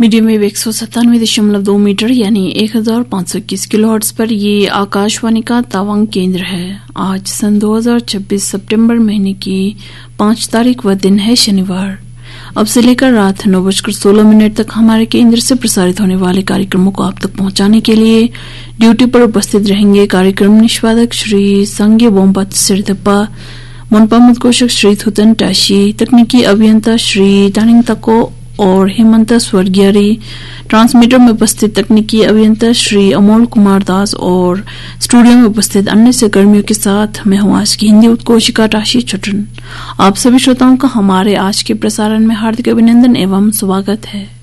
Medium wave 197.2 metre यानी 1521 kilohertz पर ये आकाशवाणी का तवांग केंद्र है। आज सन 2026 सितंबर महीने की 5 तारीख व दिन है शनिवार। अब से लेकर रात 9:16 तक हमारे केंद्र से प्रसारित होने वाले कार्यक्रमों को आप तक पहुंचाने के लिए ड्यूटी पर उपस्थित रहेंगे कार्यक्रम निष्पादक श्री संगे बोम्बत सिरदप्पा, मनपा मुद्घोषक श्री थुतन टाशी, तकनीकी अभियंता श्री तानिंग तको और हेमंत स्वर्गियारी, ट्रांसमीटर में उपस्थित तकनीकी अभियंता श्री अमोल कुमार दास और स्टूडियो में उपस्थित अन्य सहकर्मियों के साथ मैं हूं आज की हिंदी उद्घोषिका टाशी छुटन। आप सभी श्रोताओं का हमारे आज के प्रसारण में हार्दिक अभिनंदन एवं स्वागत है।